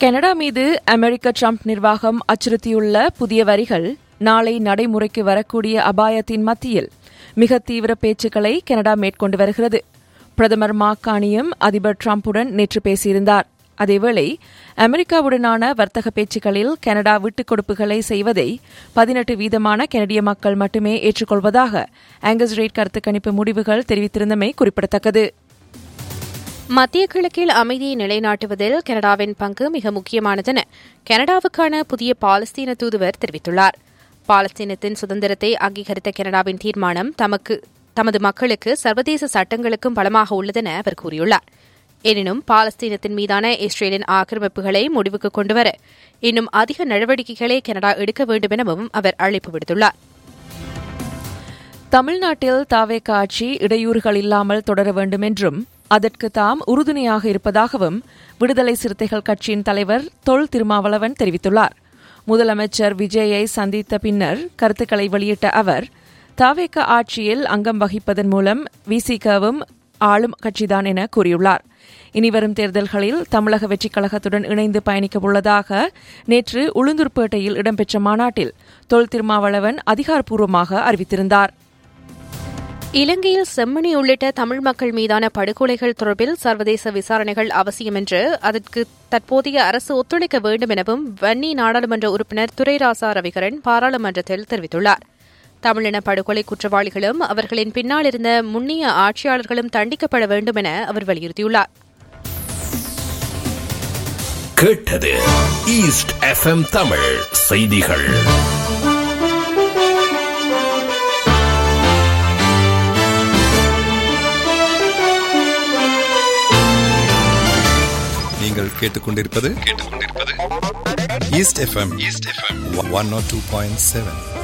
Canada மீது அமெரிக்க Trump நிர்வாகம் அச்சுறுத்தியுள்ள புதிய வரிகள் நாளை நடைமுறைக்கு வரக்கூடிய அபாயத்தின் மத்தியில் மிக தீவிர பேச்சுக்களை கனடா மேற்கொண்டு வருகிறது. பிரதமர் மார்க் கார்னியும் அதிபர் ட்ரம்புடன் நேற்று பேசியிருந்தார். அதேவேளை அமெரிக்காவுடனான வர்த்தக பேச்சுக்களில் கனடா விட்டுக் கொடுப்புகளை செய்வதை 18% கனடிய மக்கள் மட்டுமே ஏற்றுக்கொள்வதாக ஆங்கஸ் ரேட் கருத்து கணிப்பு முடிவுகள் தெரிவித்திருந்தமை குறிப்பிடத்தக்கது. மத்திய கிழக்கில் அமைதியை நிலைநாட்டுவதில் கனடாவின் பங்கு மிக முக்கியமானதென கனடாவுக்கான புதிய பாலஸ்தீன தூதுவர் தெரிவித்துள்ளார். பாலஸ்தீனத்தின் சுதந்திரத்தை அங்கீகரித்த கனடாவின் தீர்மானம் தமது மக்களுக்கு சர்வதேச சட்டங்களுக்கும் பலமாக உள்ளதென அவர் கூறியுள்ளார். எனினும் பாலஸ்தீனத்தின் மீதான இஸ்ரேலின் ஆக்கிரமிப்புகளை முடிவுக்கு கொண்டுவர இன்னும் அதிக நடவடிக்கைகளை கனடா எடுக்க வேண்டும் எனவும் அவர் அழைப்பு விடுத்துள்ளார். தமிழ்நாட்டில் தாவேக ஆட்சி இடையூறுகள் இல்லாமல் தொடர வேண்டும் என்றும் அதற்கு தாம் உறுதுணையாக இருப்பதாகவும் விடுதலை சிறுத்தைகள் கட்சியின் தலைவர் தொல் திருமாவளவன் தெரிவித்துள்ளார். முதலமைச்சர் விஜயை சந்தித்த பின்னர் கருத்துக்களை வெளியிட்ட அவர், தாவேக ஆட்சியில் அங்கம் வகிப்பதன் மூலம் விசிகவும் ஆளும் கட்சிதான் என கூறியுள்ளார். இனிவரும் தேர்தல்களில் தமிழக வெற்றிக் கழகத்துடன் இணைந்து பயணிக்க உள்ளதாக நேற்று உளுந்தூர்பேட்டையில் இடம்பெற்ற மாநாட்டில் தொல் திருமாவளவன் அதிகாரப்பூர்வமாக அறிவித்திருந்தார். இலங்கையில் செம்மணி உள்ளிட்ட தமிழ் மக்கள் மீதான படுகொலைகள் தொடர்பில் சர்வதேச விசாரணைகள் அவசியம் என்று அதற்கு தற்போதைய அரசு ஒத்துழைக்க வேண்டும் எனவும் வன்னி நாடாளுமன்ற உறுப்பினர் துரைராசா ரவிகரன் பாராளுமன்றத்தில் தெரிவித்துள்ளார். தமிழின படுகொலை குற்றவாளிகளும் அவர்களின் பின்னால் இருந்த முன்னிய ஆட்சியாளர்களும் தண்டிக்கப்பட வேண்டும் என அவர் வலியுறுத்தியுள்ளார். கேட்டது ஈஸ்ட் எஃப்எம் தமிழ் செய்திகள். நீங்கள் கேட்டுக்கொண்டிருப்பது ஈஸ்ட் எஃப்எம் 102.7.